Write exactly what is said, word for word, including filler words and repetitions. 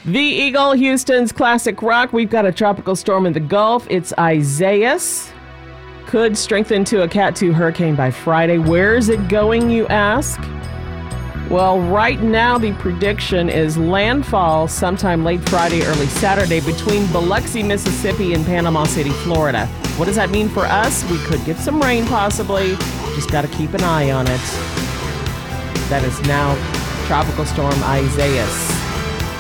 The Eagle, Houston's classic rock. We've got a tropical storm in the Gulf. It's Isaias. Could strengthen to a Cat two hurricane by Friday. Where is it going, you ask? Well, right now the prediction is landfall sometime late Friday, early Saturday between Biloxi, Mississippi and Panama City, Florida. What does that mean for us? We could get some rain possibly. Just got to keep an eye on it. That is now Tropical Storm Isaias.